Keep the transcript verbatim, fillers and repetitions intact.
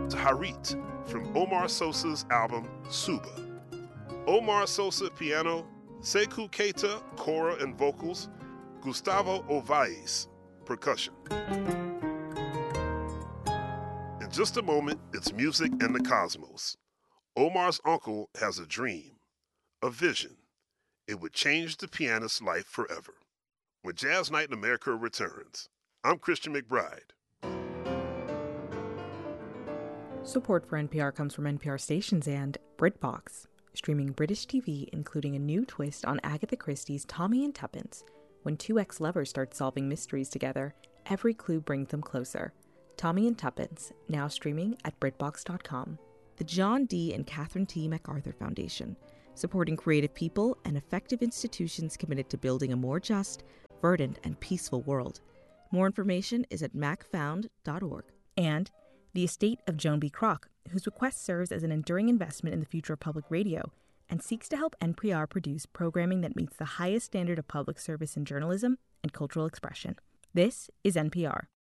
Taharit from Omar Sosa's album Suba. Omar Sosa piano, Sekou Keita kora and vocals, Gustavo Ovaes percussion. In just a moment, it's music and the cosmos. Omar's uncle has a dream, a vision. It would change the pianist's life forever. When Jazz Night in America returns, I'm Christian McBride. Support for N P R comes from N P R stations and BritBox, streaming British T V, including a new twist on Agatha Christie's Tommy and Tuppence. When two ex-lovers start solving mysteries together, every clue brings them closer. Tommy and Tuppence, now streaming at BritBox dot com. The John D. and Catherine T. MacArthur Foundation, supporting creative people and effective institutions committed to building a more just, verdant, and peaceful world. More information is at mac found dot org. And the estate of Joan B. Kroc, whose bequest serves as an enduring investment in the future of public radio and seeks to help N P R produce programming that meets the highest standard of public service in journalism and cultural expression. This is N P R.